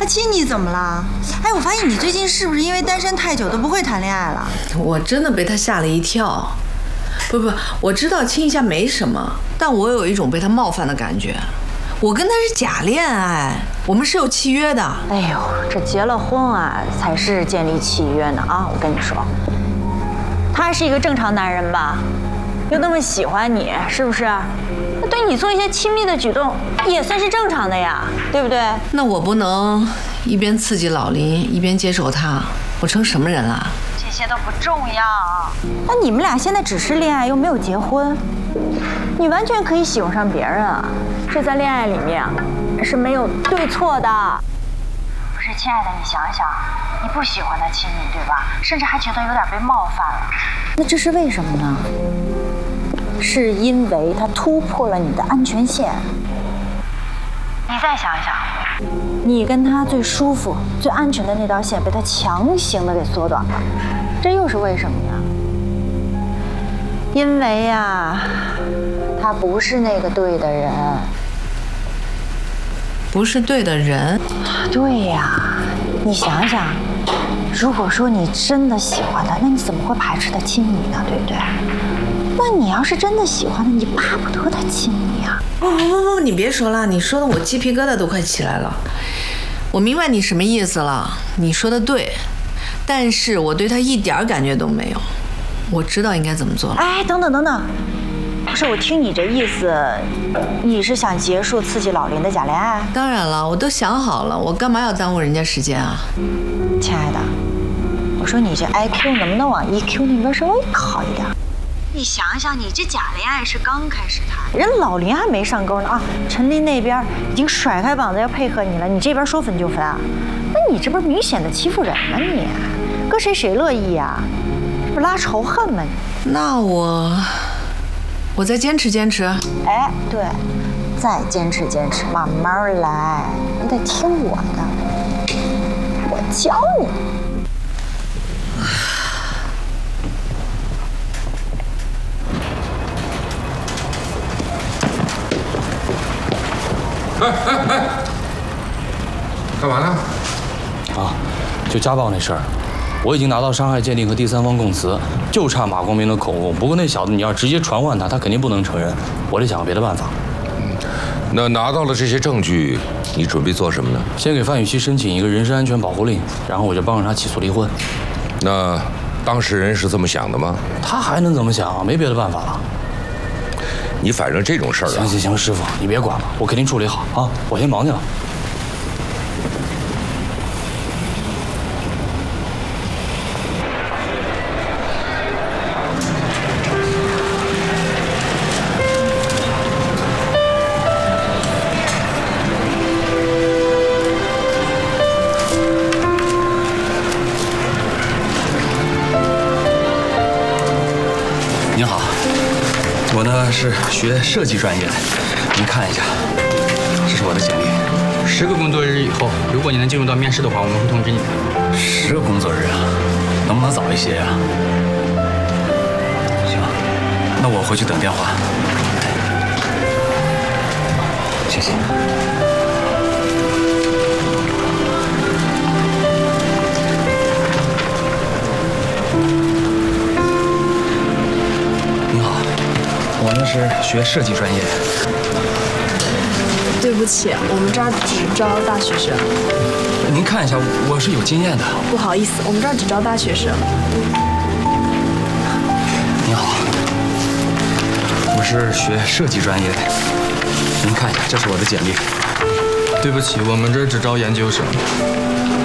阿金，你怎么了？哎，我发现你最近是不是因为单身太久都不会谈恋爱了？ 我真的被他吓了一跳。不，我知道亲一下没什么，但我有一种被他冒犯的感觉。我跟他是假恋爱，我们是有契约的。 哎呦，这结了婚啊，才是建立契约呢啊！我跟你说，他还是一个正常男人吧？又那么喜欢你，是不是？那对你做一些亲密的举动，也算是正常的呀，对不对？ 那我不能一边刺激老林，一边接受他，我成什么人了？ 这些都不重要。那你们俩现在只是恋爱，又没有结婚，你完全可以喜欢上别人啊。这在恋爱里面是没有对错的。不是，亲爱的，你想一想，你不喜欢他亲你，对吧？甚至还觉得有点被冒犯了。那这是为什么呢？是因为他突破了你的安全线。你再想一想，你跟他最舒服、最安全的那道线被他强行的给缩短了，这又是为什么呀？因为呀，他不是那个对的人。 不是对的人？ 对呀，你想想，如果说你真的喜欢他，那你怎么会排斥他亲你呢？对不对？那你要是真的喜欢他，你巴不得他亲你呀。 不，你别说了，你说的我鸡皮疙瘩都快起来了。我明白你什么意思了，你说的对，但是我对他一点感觉都没有。我知道应该怎么做了。 哎，等等等等，不是，我听你这意思，你是想结束刺激老林的假恋爱？ 当然了，我都想好了，我干嘛要耽误人家时间啊？ 亲爱的，我说你这 IQ 能不能往 EQ 那边稍微靠一点？你想想，你这假恋爱是刚开始谈，人老林还没上钩呢啊！陈林那边已经甩开膀子要配合你了，你这边说分就分啊？那你这不是明显的欺负人吗你？搁谁乐意呀？这不拉仇恨吗你？ 那我再坚持坚持。 哎，对，再坚持坚持，慢慢来，你得听我的，我教你。 哎，干嘛呢？ 啊，就家暴那事儿，我已经拿到伤害鉴定和第三方供词，就差马光明的口供。不过那小子你要直接传唤他，他肯定不能承认。我得想个别的办法。 那拿到了这些证据，你准备做什么呢？ 先给范雨熙申请一个人身安全保护令，然后我就帮着他起诉离婚。 那当事人是这么想的吗？ 他还能怎么想？没别的办法了。 你反正这种事儿啊， 行，师傅你别管了，我肯定处理好啊，我先忙去了。 您好，我呢是学设计专业的，您看一下，这是我的简历。 10个工作日以后，如果你能进入到面试的话，我们会通知你的。 10个工作日啊，能不能早一些呀？行，那我回去等电话。谢谢。我呢是学设计专业。 对不起，我们这儿只招大学生。 您看一下，我是有经验的。 不好意思，我们这儿只招大学生。 您好，我是学设计专业的。您看一下，这是我的简历。 对不起，我们这儿只招研究生。